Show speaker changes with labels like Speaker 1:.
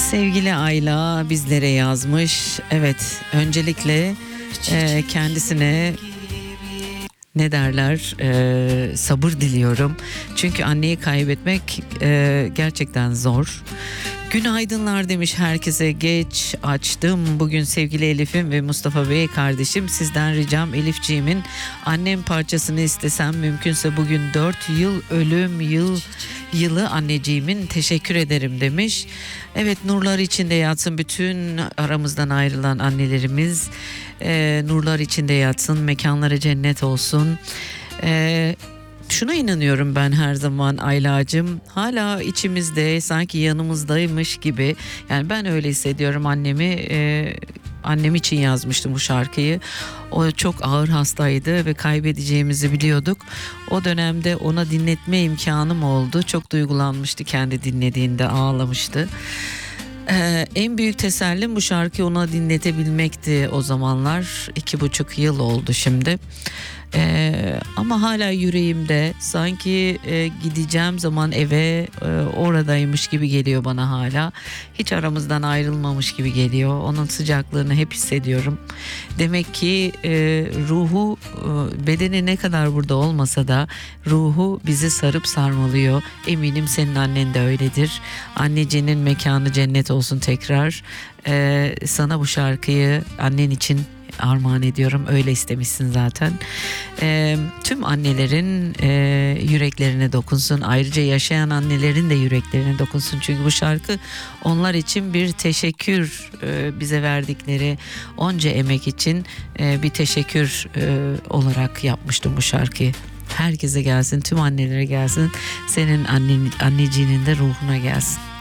Speaker 1: Sevgili Ayla bizlere yazmış. Evet, öncelikle kendisine ne derler, sabır diliyorum. Çünkü anneyi kaybetmek gerçekten zor. Günaydınlar demiş herkese, geç açtım. Bugün sevgili Elif'im ve Mustafa Bey kardeşim, sizden ricam Elifciğimin annem parçasını istesem mümkünse bugün 4 yıl ölüm yılı anneciğimin, teşekkür ederim demiş. Evet, nurlar içinde yatsın bütün aramızdan ayrılan annelerimiz, nurlar içinde yatsın, mekanları cennet olsun. Şuna inanıyorum ben her zaman Aylacığım, hala içimizde, sanki yanımızdaymış gibi. Yani ben öyle hissediyorum annemi. Annem için yazmıştım bu şarkıyı. O çok ağır hastaydı ve kaybedeceğimizi biliyorduk. O dönemde ona dinletme imkanım oldu. Çok duygulanmıştı, kendi dinlediğinde ağlamıştı. En büyük tesellim bu şarkıyı ona dinletebilmekti o zamanlar. 2,5 yıl oldu şimdi. Ama hala yüreğimde, sanki gideceğim zaman eve oradaymış gibi geliyor bana hala. Hiç aramızdan ayrılmamış gibi geliyor. Onun sıcaklığını hep hissediyorum. Demek ki ruhu, bedeni ne kadar burada olmasa da ruhu bizi sarıp sarmalıyor. Eminim senin annen de öyledir. Anneciğinin mekanı cennet olsun tekrar. Sana bu şarkıyı annen için armağan ediyorum. Öyle istemişsin zaten. Tüm annelerin yüreklerine dokunsun. Ayrıca yaşayan annelerin de yüreklerine dokunsun. Çünkü bu şarkı onlar için bir teşekkür, bize verdikleri onca emek için bir teşekkür olarak yapmıştım bu şarkıyı. Herkese gelsin, tüm annelere gelsin. Senin anneciğinin de ruhuna gelsin.